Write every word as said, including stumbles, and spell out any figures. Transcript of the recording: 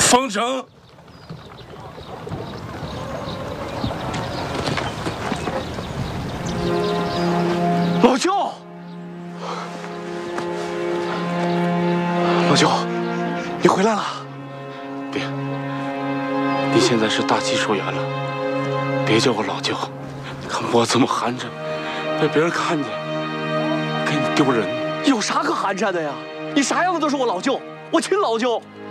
封城。 老舅，老舅，你回来了。 别，你现在是大级球员了，别叫我老舅。你看我这么寒碜，被别人看见，给你丢人。 有啥可寒碜的呀？你啥样子都是我老舅，我亲老舅。